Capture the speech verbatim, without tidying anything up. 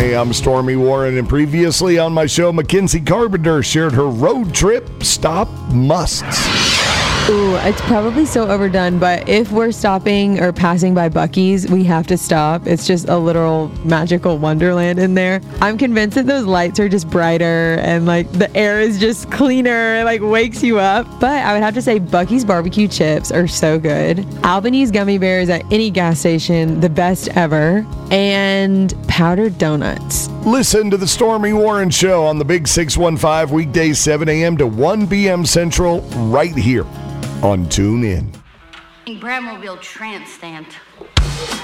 Hey, I'm Stormy Warren, and previously on my show, Mackenzie Carpenter shared her road trip stop musts. Ooh, it's probably so overdone, but if we're stopping or passing by Buc-ee's, we have to stop. It's just a literal magical wonderland in there. I'm convinced that those lights are just brighter and like the air is just cleaner. It like wakes you up. But I would have to say Buc-ee's barbecue chips are so good. Albanese gummy bears at any gas station, the best ever. And powdered donuts. Listen to the Stormy Warren Show on the Big six one five, weekdays seven a.m. to one p.m. Central, right here on TuneIn. Bramwell Trans Stand.